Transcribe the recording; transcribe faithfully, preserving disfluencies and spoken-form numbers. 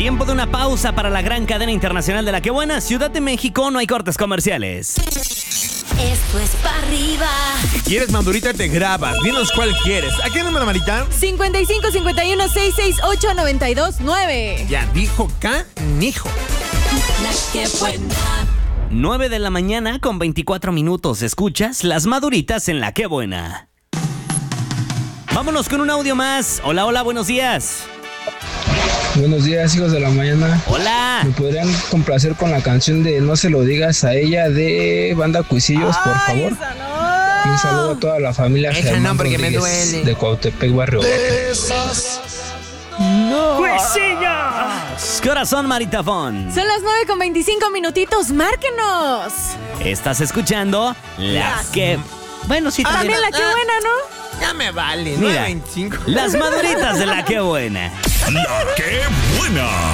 Tiempo de una pausa para la gran cadena internacional de La Que Buena, Ciudad de México. No hay cortes comerciales. Esto es pa' arriba. Si quieres, Madurita, te grabas. Dinos cuál quieres. ¿A qué número, Marita? cincuenta y cinco, cincuenta y uno, seiscientos sesenta y ocho, noventa y dos, nueve. Ya dijo canijo. La Que Buena. nueve de la mañana con veinticuatro minutos. Escuchas Las Maduritas en La Que Buena. Vámonos con un audio más. Hola, hola, buenos días. Buenos días, hijos de la mañana. Hola. ¿Me podrían complacer con la canción de No se lo digas a ella de Banda Cuisillos, por Ay, favor? esa no. Y un saludo a toda la familia Esa Germán no, porque me Rodríguez duele. de Cuautepec, Barrio Obrero. ¡Cuisillos! Corazón Maritafón. Son las nueve con veinticinco minutitos. ¡Márquenos! Estás escuchando Las Que... Bueno, sí, también. También La Que Buena, ¿no? Ya me vale, Mira, nueve veinticinco. Las Maduritas de La Que Buena. La Que Buena.